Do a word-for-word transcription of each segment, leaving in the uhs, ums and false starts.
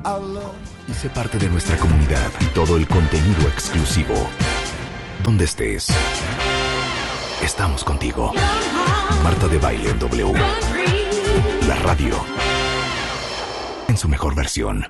Y sé parte de nuestra comunidad y todo el contenido exclusivo. Donde estés, estamos contigo. Marta de Baile en W. La radio en su mejor versión.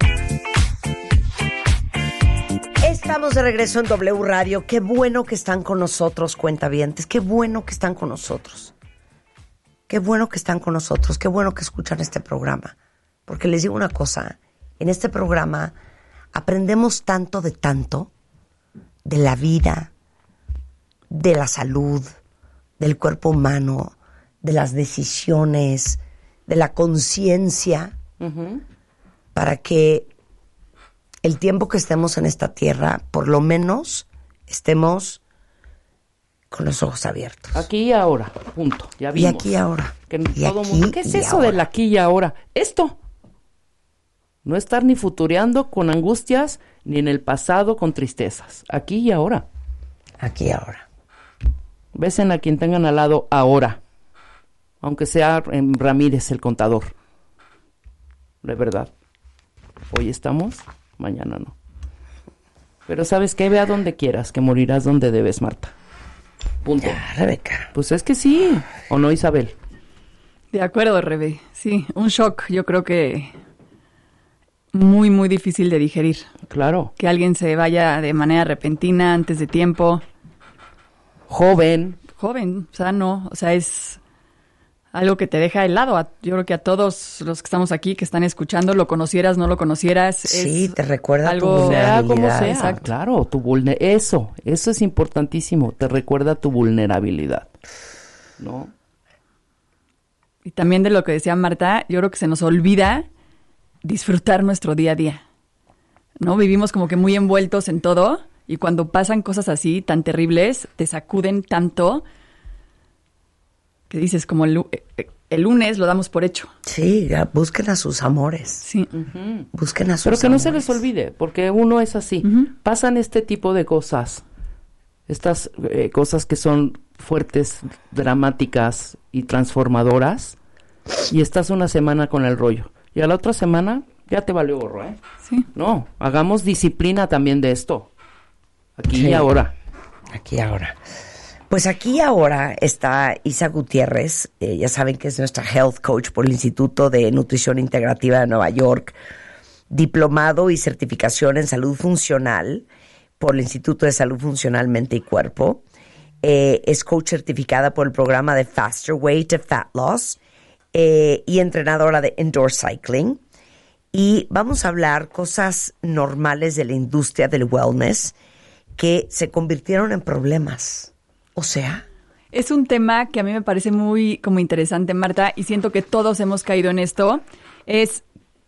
Estamos de regreso en W Radio. Qué bueno que están con nosotros, cuentavientes. Qué bueno que están con nosotros. Qué bueno que están con nosotros. Qué bueno que escuchan este programa. Porque les digo una cosa. En este programa aprendemos tanto de tanto. De la vida, de la salud, del cuerpo humano, de las decisiones, de la conciencia. Uh-huh. Para que el tiempo que estemos en esta tierra, por lo menos, estemos con los ojos abiertos. Aquí y ahora, punto. Ya vimos. Y aquí y ahora. Que y todo aquí mundo, ¿qué es eso ahora? Del aquí y ahora? Esto. No estar ni futureando con angustias, ni en el pasado con tristezas. Aquí y ahora. Aquí y ahora. Besen a quien tengan al lado ahora. Aunque sea Ramírez el contador. De verdad. Hoy estamos, mañana no. Pero ¿sabes qué? Ve a donde quieras, que morirás donde debes, Marta. Punto. Ya, Rebeca. Pues es que sí. ¿O no, Isabel? De acuerdo, Rebe. Sí, un shock, yo creo que muy, muy difícil de digerir. Claro. Que alguien se vaya de manera repentina, antes de tiempo. Joven. Joven, sano, o sea, es algo que te deja helado. Yo creo que a todos los que estamos aquí, que están escuchando, lo conocieras, no lo conocieras. Sí, es te recuerda algo, tu vulnerabilidad. Sea como sea, exacto. Claro, tu vulner- eso, eso es importantísimo, te recuerda tu vulnerabilidad, ¿no? Y también de lo que decía Marta, yo creo que se nos olvida disfrutar nuestro día a día, ¿no? Vivimos como que muy envueltos en todo, y cuando pasan cosas así tan terribles, te sacuden tanto que dices, como el, el lunes lo damos por hecho. Sí, ya, busquen a sus amores. Sí. Uh-huh. Busquen a sus Pero que amores. no se les olvide, porque uno es así. Uh-huh. Pasan este tipo de cosas, estas eh, cosas que son fuertes, dramáticas y transformadoras, y estás una semana con el rollo. Y a la otra semana ya te valió gorro, ¿eh? Sí. No, hagamos disciplina también de esto. Aquí Sí. y ahora. Aquí y ahora. Pues aquí y ahora está Isa Gutiérrez, eh, ya saben que es nuestra health coach por el Instituto de Nutrición Integrativa de Nueva York, diplomado y certificación en salud funcional por el Instituto de Salud Funcional Mente y Cuerpo, eh, es coach certificada por el programa de Faster Way to Fat Loss eh, y entrenadora de indoor cycling. Y vamos a hablar cosas normales de la industria del wellness que se convirtieron en problemas. O sea, es un tema que a mí me parece muy como interesante, Marta, y siento que todos hemos caído en esto. Es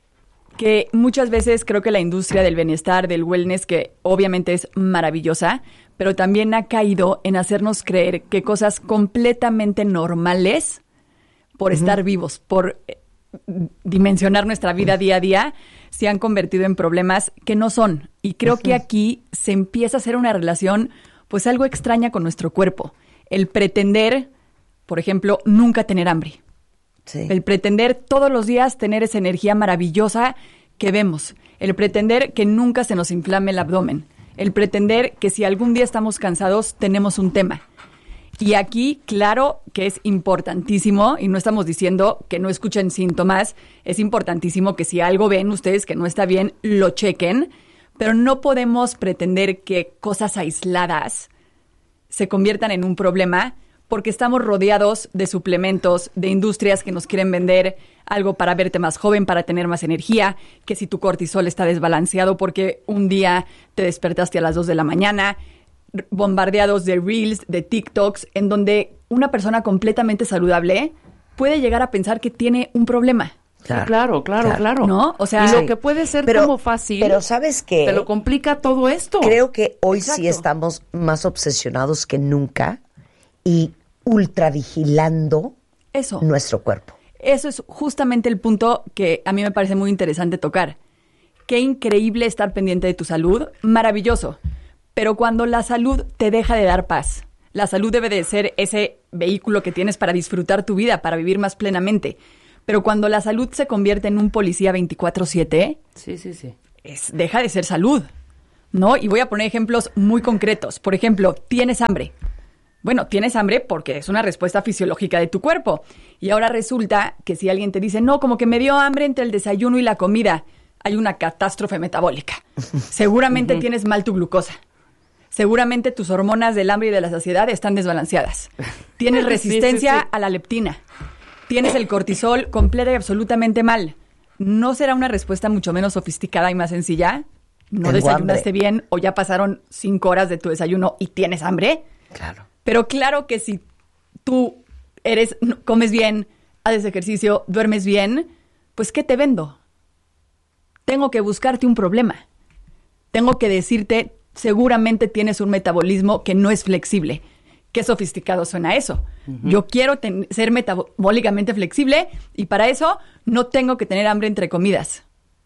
que muchas veces creo que la industria del bienestar, del wellness, que obviamente es maravillosa, pero también ha caído en hacernos creer que cosas completamente normales, por uh-huh. estar vivos, por eh, dimensionar nuestra vida día a día, se han convertido en problemas que no son. Y creo uh-huh. que aquí se empieza a hacer una relación pues algo extraña con nuestro cuerpo. El pretender, por ejemplo, nunca tener hambre. sí. El pretender todos los días tener esa energía maravillosa que vemos. El pretender que nunca se nos inflame el abdomen. El pretender que si algún día estamos cansados, tenemos un tema. Y aquí, claro que es importantísimo, y no estamos diciendo que no escuchen síntomas, es importantísimo que si algo ven ustedes que no está bien, lo chequen. Pero no podemos pretender que cosas aisladas se conviertan en un problema porque estamos rodeados de suplementos, de industrias que nos quieren vender algo para verte más joven, para tener más energía, que si tu cortisol está desbalanceado porque un día te despertaste a las dos de la mañana, bombardeados de reels, de TikToks, en donde una persona completamente saludable puede llegar a pensar que tiene un problema. Claro, claro, claro, claro, claro. ¿No? O sea, y lo sí. que puede ser pero, como fácil, pero ¿sabes qué? te lo complica todo esto. Creo que hoy Exacto. sí estamos más obsesionados que nunca y ultra vigilando eso. nuestro cuerpo. Eso es justamente el punto que a mí me parece muy interesante tocar. Qué increíble estar pendiente de tu salud, maravilloso. Pero cuando la salud te deja de dar paz, la salud debe de ser ese vehículo que tienes para disfrutar tu vida, para vivir más plenamente. Pero cuando la salud se convierte en un policía veinticuatro siete, Sí, sí, sí. es, deja de ser salud, ¿no? Y voy a poner ejemplos muy concretos. Por ejemplo, tienes hambre. Bueno, tienes hambre porque es una respuesta fisiológica de tu cuerpo. Y ahora resulta que si alguien te dice, no, como que me dio hambre entre el desayuno y la comida, hay una catástrofe metabólica. Seguramente uh-huh. tienes mal tu glucosa. Seguramente tus hormonas del hambre y de la saciedad están desbalanceadas. Tienes resistencia sí, sí, sí. a la leptina. Tienes el cortisol completa y absolutamente mal. ¿No será una respuesta mucho menos sofisticada y más sencilla? ¿No Tengo desayunaste hambre. bien o ya pasaron cinco horas de tu desayuno y tienes hambre? Claro. Pero claro que si tú eres, comes bien, haces ejercicio, duermes bien, pues ¿qué te vendo? Tengo que buscarte un problema. Tengo que decirte, seguramente tienes un metabolismo que no es flexible. Qué sofisticado suena eso. Uh-huh. Yo quiero ten- ser metabólicamente flexible y para eso no tengo que tener hambre entre comidas.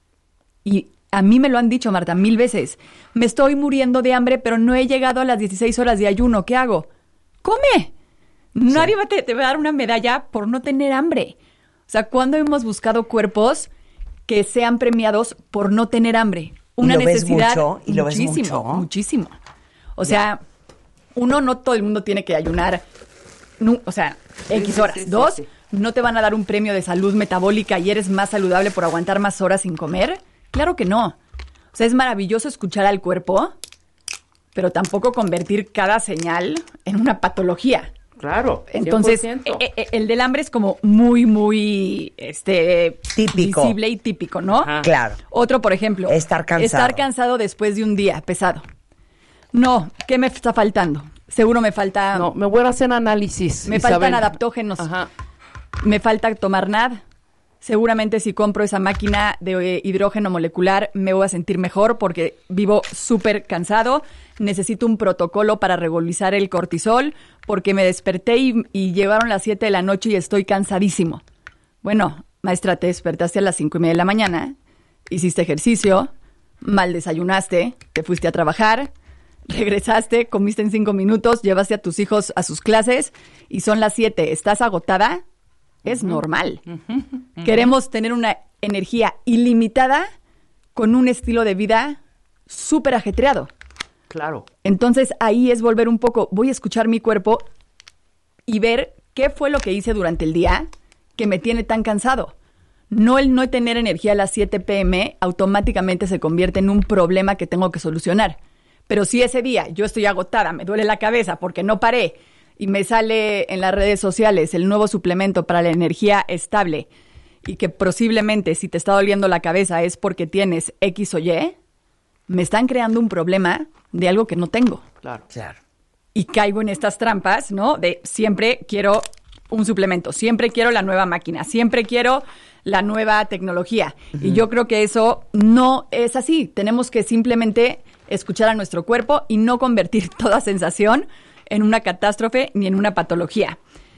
Y a mí me lo han dicho, Marta, mil veces. Me estoy muriendo de hambre, pero no he llegado a las dieciséis horas de ayuno. ¿Qué hago? ¡Come! Nadie sí. te, te va a dar una medalla por no tener hambre. O sea, ¿cuándo hemos buscado cuerpos que sean premiados por no tener hambre? Una ¿Y lo necesidad ves mucho? ¿Y lo muchísimo, ves mucho? muchísimo. O sea... Ya. Uno, no todo el mundo tiene que ayunar, no, o sea, X horas. Sí, sí, sí, Dos, sí, sí. no te van a dar un premio de salud metabólica y eres más saludable por aguantar más horas sin comer. Claro que no. O sea, es maravilloso escuchar al cuerpo, pero tampoco convertir cada señal en una patología. Claro. Entonces, eh, eh, el del hambre es como muy, muy este, típico. Visible y típico, ¿no? Ajá. Claro. Otro, por ejemplo. Estar cansado. Estar cansado después de un día pesado. No, ¿qué me está faltando? Seguro me falta... No, me voy a hacer análisis. Me Isabel. faltan adaptógenos. Ajá. Me falta tomar N A D. Seguramente si compro esa máquina de hidrógeno molecular me voy a sentir mejor porque vivo súper cansado. Necesito un protocolo para regularizar el cortisol porque me desperté y, y llegaron las siete de la noche y estoy cansadísimo. Bueno, maestra, te despertaste a las cinco y media de la mañana, hiciste ejercicio, mal desayunaste, te fuiste a trabajar... Regresaste, comiste en cinco minutos, llevaste a tus hijos a sus clases y son las siete. ¿Estás agotada? Es uh-huh. normal. Uh-huh. Uh-huh. Queremos tener una energía ilimitada con un estilo de vida súper ajetreado. Claro. Entonces ahí es volver un poco, voy a escuchar mi cuerpo y ver qué fue lo que hice durante el día que me tiene tan cansado. No el no tener energía a las siete pm automáticamente se convierte en un problema que tengo que solucionar. Pero si ese día yo estoy agotada, me duele la cabeza porque no paré y me sale en las redes sociales el nuevo suplemento para la energía estable y que posiblemente si te está doliendo la cabeza es porque tienes X o Y, me están creando un problema de algo que no tengo. Claro, claro. Y caigo en estas trampas, ¿no? De siempre quiero un suplemento, siempre quiero la nueva máquina, siempre quiero la nueva tecnología. Uh-huh. Y yo creo que eso no es así. Tenemos que simplemente escuchar a nuestro cuerpo y no convertir toda sensación en una catástrofe ni en una patología.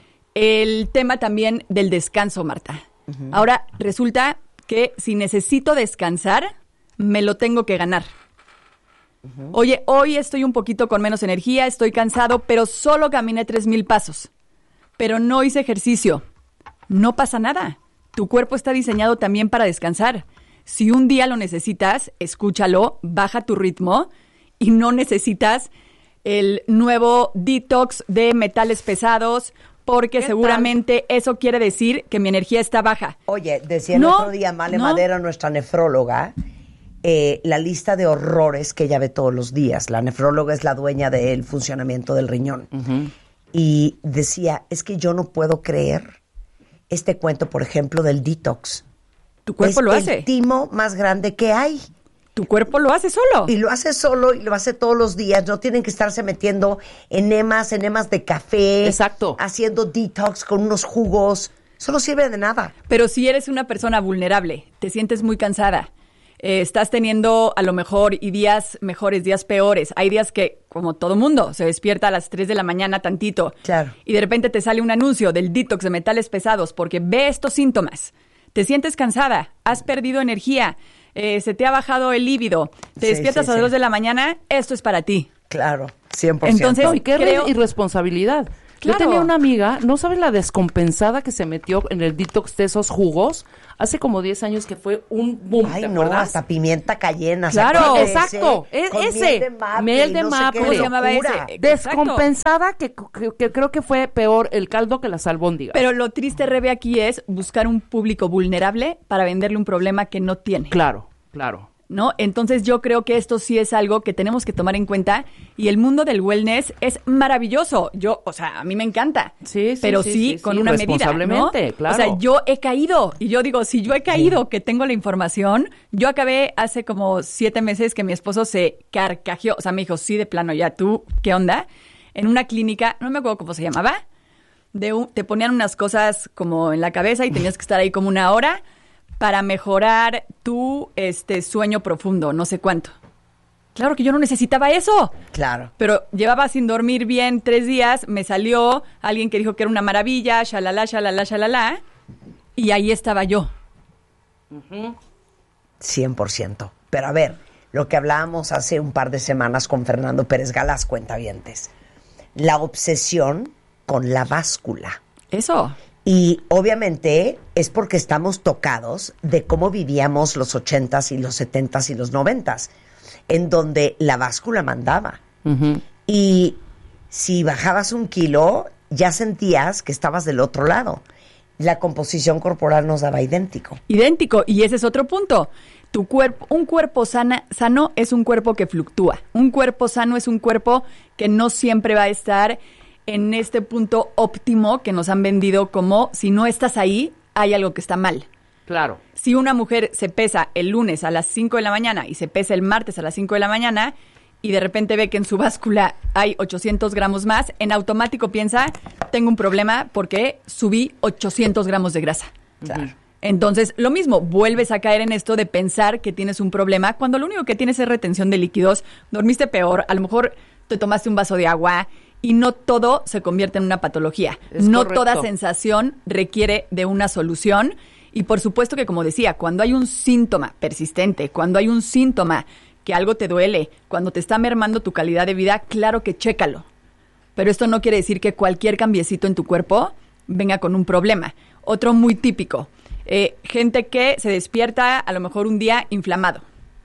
El tema también del descanso, Marta. Uh-huh. Ahora resulta que si necesito descansar, me lo tengo que ganar. Uh-huh. Oye, hoy estoy un poquito con menos energía, estoy cansado, pero solo caminé tres mil pasos. Pero no hice ejercicio. No pasa nada. Tu cuerpo está diseñado también para descansar. Si un día lo necesitas, escúchalo, baja tu ritmo y no necesitas el nuevo detox de metales pesados porque seguramente tal? Eso quiere decir que mi energía está baja. Oye, decía el no, otro día Male no. Madero, nuestra nefróloga, eh, la lista de horrores que ella ve todos los días. La nefróloga es la dueña del funcionamiento del riñón. Uh-huh. Y decía, es que yo no puedo creer este cuento, por ejemplo, del detox. Tu cuerpo es lo hace. Es el timo más grande que hay. Tu cuerpo lo hace solo. Y lo hace solo y lo hace todos los días. No tienen que estarse metiendo enemas, enemas de café. Exacto. Haciendo detox con unos jugos. Eso no sirve de nada. Pero si eres una persona vulnerable, te sientes muy cansada, eh, estás teniendo a lo mejor y días mejores, días peores. Hay días que, como todo mundo, se despierta a las tres de la mañana tantito. Claro. Y de repente te sale un anuncio del detox de metales pesados porque ve estos síntomas. Te sientes cansada, has perdido energía, eh, se te ha bajado el líbido, te sí, despiertas sí, a las sí. dos de la mañana, esto es para ti. Claro, cien por ciento. Entonces, no, y qué creo... irresponsabilidad. Yo tenía una amiga, ¿no sabes la descompensada que se metió en el detox de esos jugos? Hace como diez años que fue un boom, Ay, ¿te no, acuerdas? hasta pimienta cayena. Claro, ¿se acuerdan de exacto, ese? es Con ese, miel de maple, miel de y no sé maple. qué ¿Cómo se llamaba locura. ese? Descompensada que, que, que creo que fue peor el caldo que las albóndigas. Pero lo triste, Rebe, aquí es buscar un público vulnerable para venderle un problema que no tiene. Claro, claro. ¿No? Entonces yo creo que esto sí es algo que tenemos que tomar en cuenta y el mundo del wellness es maravilloso. Yo, o sea, a mí me encanta. Sí, sí, pero sí, sí, sí, con sí, una medida, ¿no? responsablemente, claro. O sea, yo he caído y yo digo, si yo he caído, que tengo la información, yo acabé hace como siete meses que mi esposo se carcajeó, o sea, me dijo, sí, de plano, ya tú, ¿qué onda? En una clínica, no me acuerdo cómo se llamaba, de un, te ponían unas cosas como en la cabeza y tenías que estar ahí como una hora para mejorar tu este sueño profundo, no sé cuánto. Claro que yo no necesitaba eso. Claro. Pero llevaba sin dormir bien tres días, me salió alguien que dijo que era una maravilla, shalala, shalala, shalala, y ahí estaba yo. cien por ciento. Pero a ver, lo que hablábamos hace un par de semanas con Fernando Pérez Galás, cuentavientes. La obsesión con la báscula. Eso. Y obviamente es porque estamos tocados de cómo vivíamos los ochentas y los setentas y los noventas, en donde la báscula mandaba. Uh-huh. Y si bajabas un kilo, ya sentías que estabas del otro lado. La composición corporal nos daba idéntico. Idéntico, y ese es otro punto. Tu cuerpo, un cuerpo sana, sano es un cuerpo que fluctúa. Un cuerpo sano es un cuerpo que no siempre va a estar en este punto óptimo que nos han vendido como si no estás ahí, hay algo que está mal. Claro. Si una mujer se pesa el lunes a las cinco de la mañana y se pesa el martes a las cinco de la mañana y de repente ve que en su báscula hay ochocientos gramos más, en automático piensa, tengo un problema porque subí ochocientos gramos de grasa. Claro. Entonces, lo mismo, vuelves a caer en esto de pensar que tienes un problema cuando lo único que tienes es retención de líquidos, dormiste peor, a lo mejor te tomaste un vaso de agua y no todo se convierte en una patología. Es no correcto. toda sensación requiere de una solución. Y por supuesto que, como decía, cuando hay un síntoma persistente, cuando hay un síntoma que algo te duele, cuando te está mermando tu calidad de vida, claro que chécalo. Pero esto no quiere decir que cualquier cambiecito en tu cuerpo venga con un problema. Otro muy típico, eh, gente que se despierta a lo mejor un día inflamado.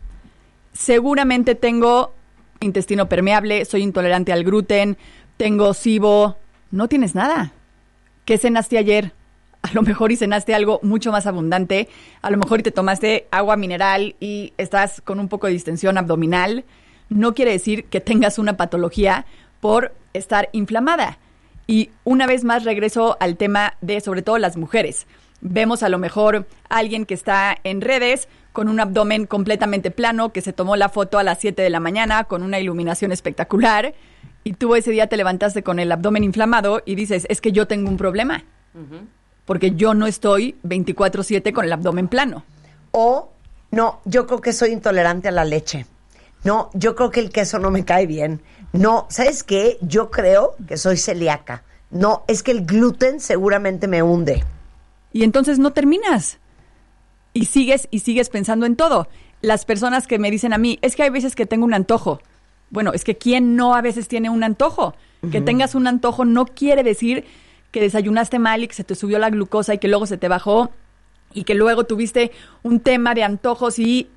Seguramente tengo intestino permeable, soy intolerante al gluten, tengo SIBO. No tienes nada. ¿Qué cenaste ayer? A lo mejor y cenaste algo mucho más abundante. A lo mejor y te tomaste agua mineral y estás con un poco de distensión abdominal. No quiere decir que tengas una patología por estar inflamada. Y una vez más regreso al tema de, sobre todo, las mujeres. Vemos a lo mejor a alguien que está en redes con un abdomen completamente plano, que se tomó la foto a las siete de la mañana con una iluminación espectacular, y tú ese día te levantaste con el abdomen inflamado y dices, es que yo tengo un problema. Uh-huh. Porque yo no estoy veinticuatro siete con el abdomen plano. O, no, yo creo que soy intolerante a la leche. No, yo creo que el queso no me cae bien. No, ¿sabes qué? Yo creo que soy celíaca. No, es que el gluten seguramente me hunde. Y entonces no terminas. Y sigues y sigues pensando en todo. Las personas que me dicen a mí, es que hay veces que tengo un antojo. Bueno, es que ¿quién no a veces tiene un antojo? Uh-huh. Que tengas un antojo no quiere decir que desayunaste mal y que se te subió la glucosa y que luego se te bajó y que luego tuviste un tema de antojos y,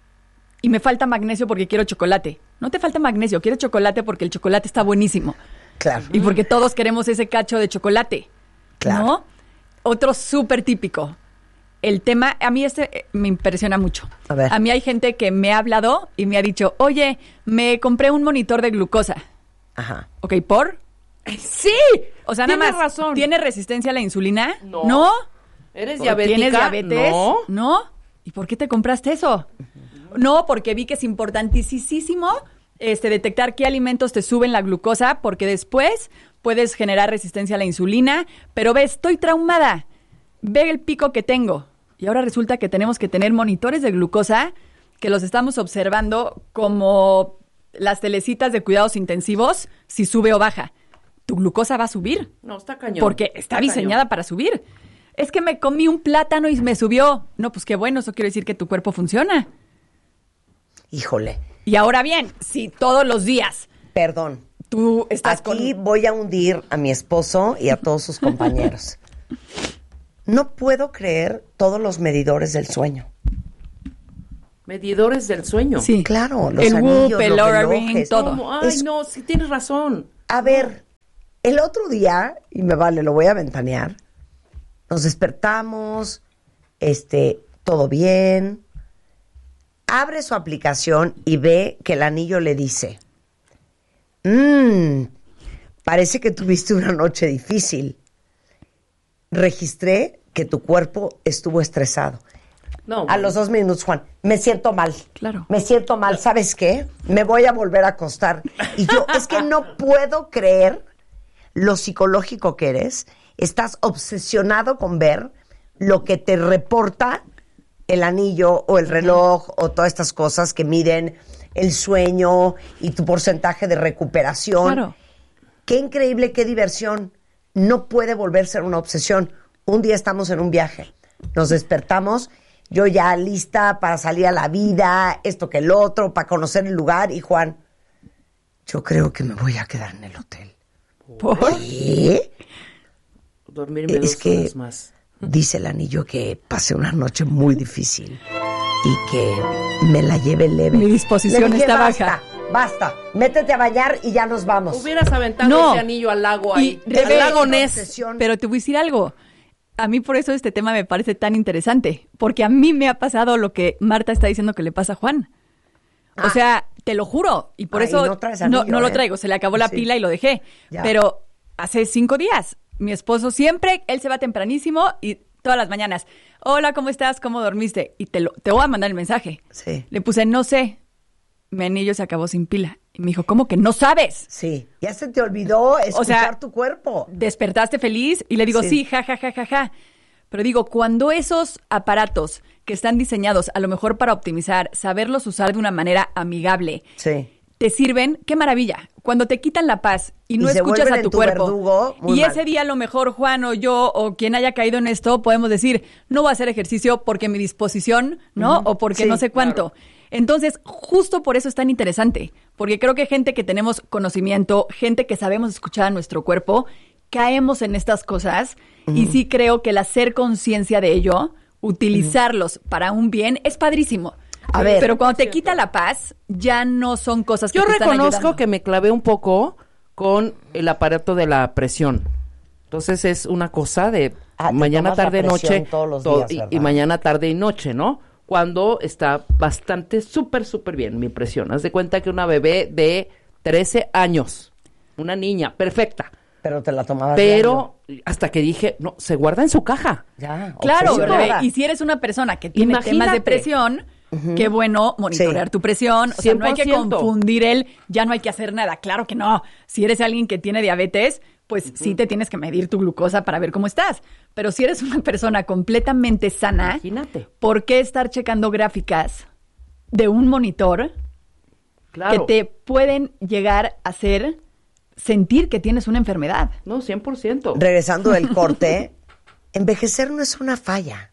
y me falta magnesio porque quiero chocolate. No te falta magnesio, quieres chocolate porque el chocolate está buenísimo. Claro. Y porque todos queremos ese cacho de chocolate. Claro. ¿No? Otro súper típico. El tema, a mí este me impresiona mucho. A ver. A mí hay gente que me ha hablado y me ha dicho, oye, me compré un monitor de glucosa. Ajá. Ok, ¿por? Sí. O sea, nada más, Tienes razón. ¿tienes resistencia a la insulina? No. ¿No? ¿Eres ¿O diabética? ¿Tienes diabetes? No. ¿No? ¿Y por qué te compraste eso? No, porque vi que es importantísimo este, detectar qué alimentos te suben la glucosa, porque después puedes generar resistencia a la insulina. Pero ve, estoy traumada. Ve el pico que tengo. Y ahora resulta que tenemos que tener monitores de glucosa que los estamos observando como las telecitas de cuidados intensivos, si sube o baja. Tu glucosa va a subir. No, está cañón. Porque está diseñada cañón. para subir. Es que me comí un plátano y me subió. No, pues qué bueno, eso quiere decir que tu cuerpo funciona. Híjole. Y ahora bien, si todos los días Perdón. tú estás Aquí con... voy a hundir a mi esposo y a todos sus compañeros. No puedo creer todos los medidores del sueño. Medidores del sueño. Sí. Claro, los el anillos, Whoop, el los Oura relojes. Ring, todo. ¿Cómo? Ay, Es- no, sí tienes razón. A ver, el otro día, y me vale, lo voy a ventanear, nos despertamos, este, todo bien, abre su aplicación y ve que el anillo le dice, mmm, parece que tuviste una noche difícil. Registré que tu cuerpo estuvo estresado. No, A bueno. los dos minutos, Juan, me siento mal. Claro. Me siento mal, ¿sabes qué? Me voy a volver a acostar. Y yo, es que no puedo creer lo psicológico que eres. Estás obsesionado con ver lo que te reporta el anillo o el reloj o todas estas cosas que miden el sueño y tu porcentaje de recuperación. Claro. Qué increíble, qué diversión. No puede volverse una obsesión. Un día estamos en un viaje, nos despertamos, yo ya lista para salir a la vida, esto que el otro, para conocer el lugar, y Juan, yo creo que me voy a quedar en el hotel. ¿Por? ¿Qué? Dormirme Es dos que horas más. dice el anillo que pasé una noche muy difícil y que me la lleve leve. Mi disposición Le dije, está basta, baja. Basta, métete a bañar y ya nos vamos. Hubieras aventado No. ese anillo al lago Y, ahí. Rebe, Al lago Ness. obsesión. Pero te voy a decir algo. A mí por eso este tema me parece tan interesante, porque a mí me ha pasado lo que Marta está diciendo que le pasa a Juan. O Ah. sea, te lo juro, y por Ah, y eso no traes no, anillo, no lo ¿eh? traigo, se le acabó la Sí. pila y lo dejé. Ya. Pero hace cinco días, mi esposo siempre, él se va tempranísimo y todas las mañanas, hola, ¿cómo estás? ¿Cómo dormiste? Y te, lo, te voy a mandar el mensaje. Sí. Le puse, no sé, mi anillo se acabó sin pila. Y me dijo, ¿cómo que no sabes? Sí, ya se te olvidó escuchar sea, tu cuerpo. ¿Despertaste feliz? Y le digo, Sí. sí, ja, ja, ja, ja, ja. Pero digo, cuando esos aparatos que están diseñados a lo mejor para optimizar, saberlos usar de una manera amigable, Sí. te sirven, qué maravilla. Cuando te quitan la paz y no Y se escuchas vuelven a en tu, tu cuerpo. verdugo, muy Y mal. ese día a lo mejor Juan o yo o quien haya caído en esto podemos decir, no voy a hacer ejercicio porque mi disposición, ¿no? O porque Sí, no sé cuánto. Entonces, justo por eso es tan interesante, porque creo que gente que tenemos conocimiento, gente que sabemos escuchar a nuestro cuerpo, caemos en estas cosas y sí creo que el hacer conciencia de ello, utilizarlos para un bien, es padrísimo. A ver. Pero cuando te quita la paz, ya no son cosas que Yo te están reconozco ayudando. que me clavé un poco con el aparato de la presión. Entonces es una cosa de Ah, te mañana, tomas la tarde, presión noche. todos los to- días, y- y, ¿verdad? mañana, tarde y noche, ¿no? Cuando está bastante, súper, súper bien mi presión. Haz de cuenta que una bebé de trece años, una niña, perfecta. Pero te la tomabas Pero hasta que dije, no, se guarda en su caja. diario. Ya, Claro, obsesionada. Rebe, y si eres una persona que tiene temas Imagínate. de presión, qué bueno monitorear Sí. tu presión. O sea, no hay que cien por ciento. confundir el, ya no hay que hacer nada. Claro que no. Si eres alguien que tiene diabetes, pues sí te tienes que medir tu glucosa para ver cómo estás. Pero si eres una persona completamente sana, Imagínate. ¿por qué estar checando gráficas de un monitor Claro. que te pueden llegar a hacer sentir que tienes una enfermedad? No, cien por ciento. Regresando del corte, envejecer no es una falla.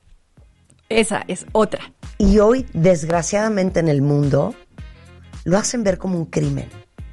Esa es otra. Y hoy, desgraciadamente en el mundo, lo hacen ver como un crimen.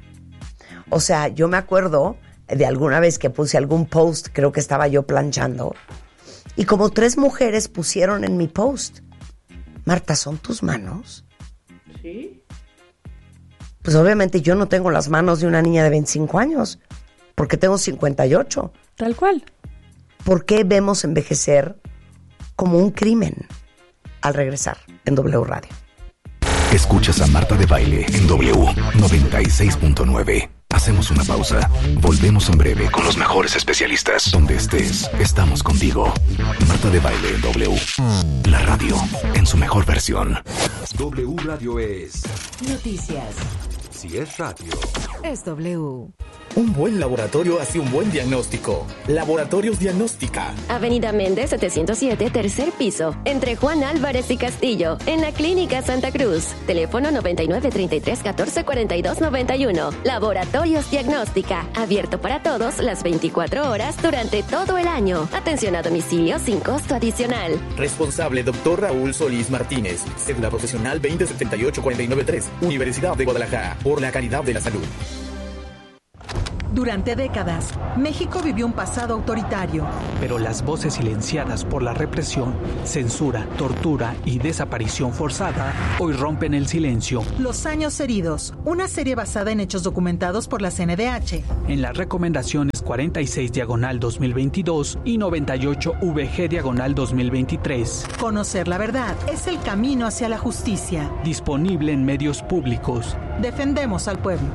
O sea, yo me acuerdo de alguna vez que puse algún post, creo que estaba yo planchando, y como tres mujeres pusieron en mi post, Marta, ¿son tus manos? Sí. Pues obviamente yo no tengo las manos de una niña de veinticinco años, porque tengo cincuenta y ocho. Tal cual. ¿Por qué vemos envejecer como un crimen? Al regresar en W Radio. Escuchas a Marta de Baile en W noventa y seis punto nueve. Hacemos una pausa. Volvemos en breve con los mejores especialistas. Donde estés, estamos contigo. Marta de Baile en W. La radio en su mejor versión. W Radio es... Noticias. Si es radio, Es W. Un buen laboratorio hace un buen diagnóstico. Laboratorios Diagnóstica. Avenida Méndez setecientos siete, tercer piso, entre Juan Álvarez y Castillo, en la Clínica Santa Cruz. Teléfono noventa y nueve, treinta y tres, catorce, cuarenta y dos, noventa y uno. Laboratorios Diagnóstica, abierto para todos las veinticuatro horas durante todo el año. Atención a domicilio sin costo adicional. Responsable doctor Raúl Solís Martínez. Cédula profesional veinte setenta y ocho, cuarenta y nueve tres. Universidad de Guadalajara. Por la calidad de la salud. Durante décadas, México vivió un pasado autoritario. Pero las voces silenciadas por la represión, censura, tortura y desaparición forzada hoy rompen el silencio. Los años heridos, una serie basada en hechos documentados por la C N D H. En las recomendaciones cuarenta y seis diagonal dos mil veintidós y noventa y ocho V G diagonal dos mil veintitrés. Conocer la verdad es el camino hacia la justicia. Disponible en medios públicos. Defendemos al pueblo.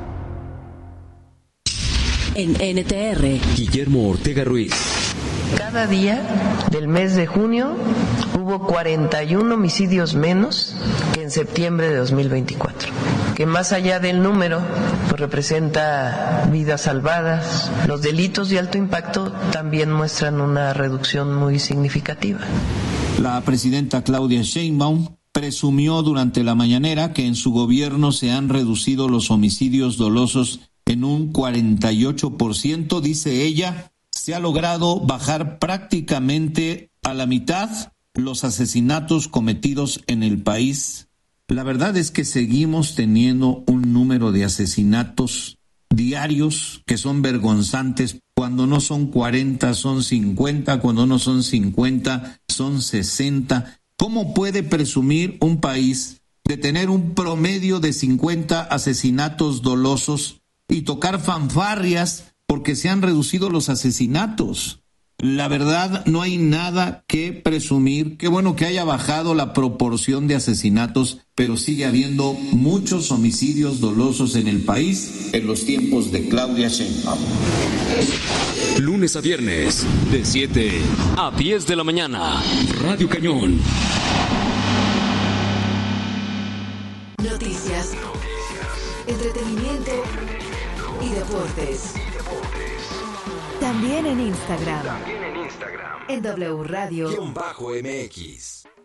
En N T R, Guillermo Ortega Ruiz. Cada día del mes de junio hubo cuarenta y uno homicidios menos que en septiembre de dos mil veinticuatro, que más allá del número pues representa vidas salvadas. Los delitos de alto impacto también muestran una reducción muy significativa. La presidenta Claudia Sheinbaum presumió durante la mañanera que en su gobierno se han reducido los homicidios dolosos en un cuarenta y ocho por ciento, dice ella. Se ha logrado bajar prácticamente a la mitad los asesinatos cometidos en el país. La verdad es que seguimos teniendo un número de asesinatos diarios que son vergonzantes. Cuando no son cuarenta, son cincuenta. Cuando no son cincuenta, son sesenta. ¿Cómo puede presumir un país de tener un promedio de cincuenta asesinatos dolosos y tocar fanfarrias porque se han reducido los asesinatos? La verdad, no hay nada que presumir. Qué bueno que haya bajado la proporción de asesinatos, pero sigue habiendo muchos homicidios dolosos en el país en los tiempos de Claudia Sheinbaum. Lunes a viernes, de siete a diez de la mañana. Radio Cañón. Noticias, entretenimiento y deportes. También en Instagram. También en Instagram. En W Radio. Guión bajo M X.